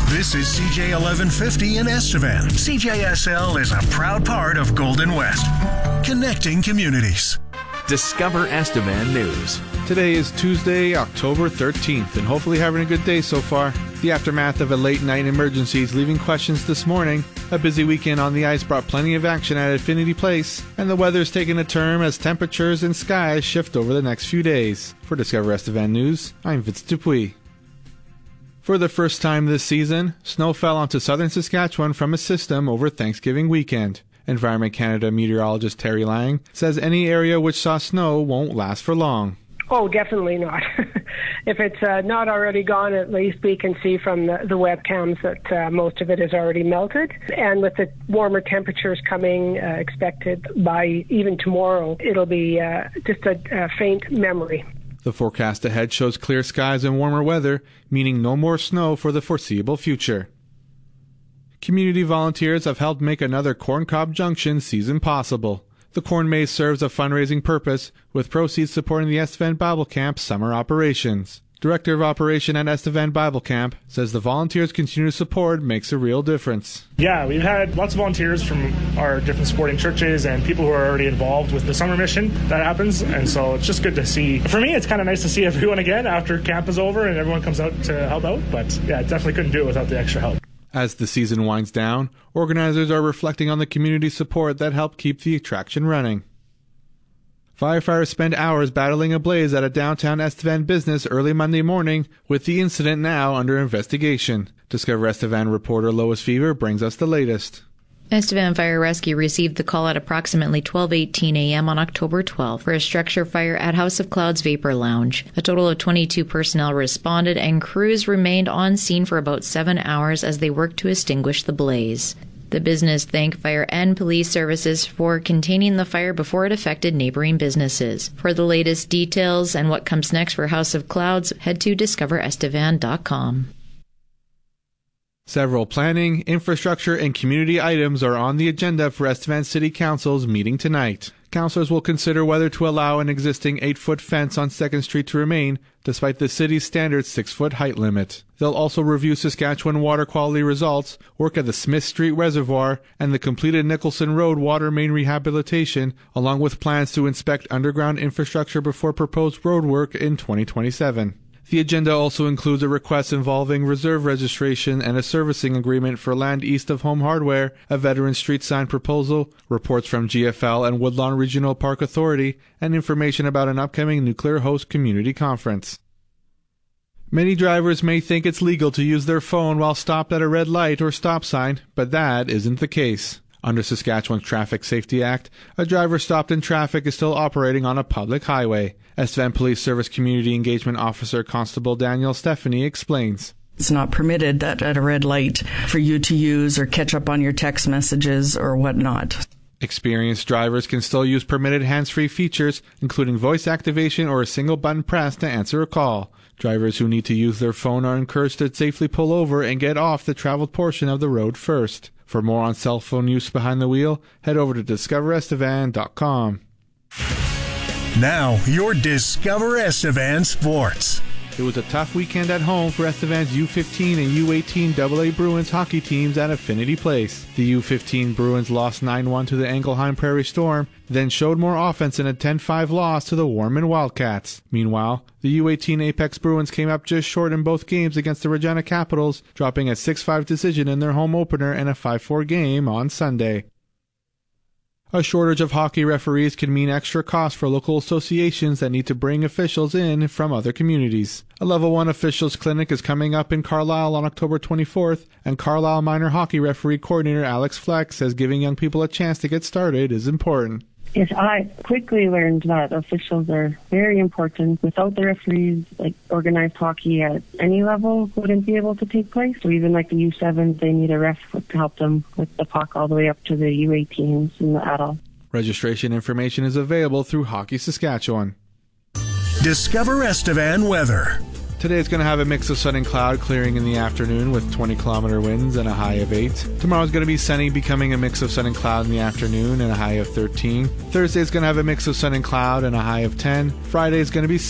This is CJ 1150 in Estevan. CJSL is a proud part of Golden West, connecting communities. Discover Estevan News. Today is Tuesday, October 13th, and hopefully having a good day so far. The aftermath of a late night emergency is leaving questions this morning. A busy weekend on the ice brought plenty of action at Affinity Place, and the weather's taking a turn as temperatures and skies shift over the next few days. For Discover Estevan News, I'm Vince Dupuis. For the first time this season, snow fell onto southern Saskatchewan from a system over Thanksgiving weekend. Environment Canada meteorologist Terry Lang says any area which saw snow won't last for long. Oh, definitely not. If it's not already gone, at least we can see from the webcams that most of it has already melted. And with the warmer temperatures coming expected by even tomorrow, it'll be just a faint memory. The forecast ahead shows clear skies and warmer weather, meaning no more snow for the foreseeable future. Community volunteers have helped make another Corn Cob Junction season possible. The corn maze serves a fundraising purpose, with proceeds supporting the Estevan Bible Camp summer operations. Director of Operation at Estevan Bible Camp says the volunteers' continued support makes a real difference. Yeah, we've had lots of volunteers from our different supporting churches and people who are already involved with the summer mission that happens, and so it's just good to see. For me, it's kind of nice to see everyone again after camp is over and everyone comes out to help out, but yeah, definitely couldn't do it without the extra help. As the season winds down, organizers are reflecting on the community support that helped keep the attraction running. Firefighters spent hours battling a blaze at a downtown Estevan business early Monday morning, with the incident now under investigation. Discover Estevan reporter Lois Fever brings us the latest. Estevan Fire Rescue received the call at approximately 12:18 a.m. on October 12 for a structure fire at House of Clouds Vapor Lounge. A total of 22 personnel responded, and crews remained on scene for about 7 hours as they worked to extinguish the blaze. The business thanked fire and police services for containing the fire before it affected neighboring businesses. For the latest details and what comes next for House of Clouds, head to discoverestevan.com. Several planning, infrastructure, and community items are on the agenda for Estevan City Council's meeting tonight. Councillors will consider whether to allow an existing 8-foot fence on 2nd Street to remain, despite the city's standard 6-foot height limit. They'll also review Saskatchewan water quality results, work at the Smith Street Reservoir, and the completed Nicholson Road water main rehabilitation, along with plans to inspect underground infrastructure before proposed road work in 2027. The agenda also includes a request involving reserve registration and a servicing agreement for land east of Home Hardware, a Veteran Street sign proposal, reports from GFL and Woodlawn Regional Park Authority, and information about an upcoming Nuclear Host Community Conference. Many drivers may think it's legal to use their phone while stopped at a red light or stop sign, but that isn't the case. Under Saskatchewan's Traffic Safety Act, a driver stopped in traffic is still operating on a public highway. Estevan Police Service Community Engagement Officer Constable Daniel Stephanie explains. It's not permitted that at a red light for you to use or catch up on your text messages or whatnot. Experienced drivers can still use permitted hands-free features, including voice activation or a single button press to answer a call. Drivers who need to use their phone are encouraged to safely pull over and get off the traveled portion of the road first. For more on cell phone use behind the wheel, head over to discoverestevan.com. Now, your Discover Estevan Sports. It was a tough weekend at home for Estevan's U15 and U18 AA Bruins hockey teams at Affinity Place. The U15 Bruins lost 9-1 to the Engelheim Prairie Storm, then showed more offense in a 10-5 loss to the Warman Wildcats. Meanwhile, the U18 Apex Bruins came up just short in both games against the Regina Capitals, dropping a 6-5 decision in their home opener and a 5-4 game on Sunday. A shortage of hockey referees can mean extra costs for local associations that need to bring officials in from other communities. A Level 1 officials clinic is coming up in Carlisle on October 24th, and Carlisle minor hockey referee coordinator Alex Fleck says giving young people a chance to get started is important. Yes, I quickly learned that officials are very important. Without the referees, organized hockey at any level wouldn't be able to take place. So even the U7s, they need a ref to help them with the puck all the way up to the U18s and the adults. Registration information is available through Hockey Saskatchewan. Discover Estevan weather. Today it's going to have a mix of sun and cloud, clearing in the afternoon with 20-kilometer winds and a high of 8. Tomorrow's going to be sunny, becoming a mix of sun and cloud in the afternoon and a high of 13. Thursday's going to have a mix of sun and cloud and a high of 10. Friday's going to be